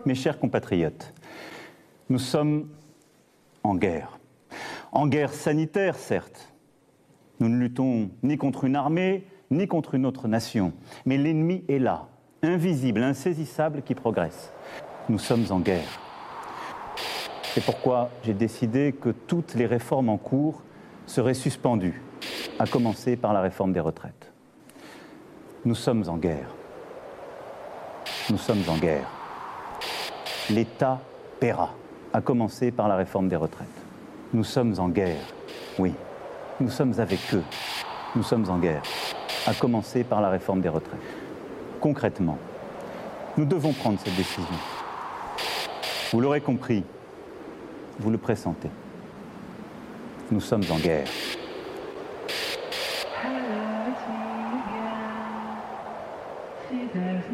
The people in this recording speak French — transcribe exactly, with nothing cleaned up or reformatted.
Mes chers compatriotes, nous sommes en guerre. En guerre sanitaire, certes. Nous ne luttons ni contre une armée, ni contre une autre nation. Mais l'ennemi est là, invisible, insaisissable, qui progresse. Nous sommes en guerre. C'est pourquoi j'ai décidé que toutes les réformes en cours seraient suspendues, à commencer par la réforme des retraites. Nous sommes en guerre. Nous sommes en guerre. L'État paiera, à commencer par la réforme des retraites. Nous sommes en guerre, oui. Nous sommes avec eux. Nous sommes en guerre, à commencer par la réforme des retraites. Concrètement, nous devons prendre cette décision. Vous l'aurez compris, vous le pressentez. Nous sommes en guerre.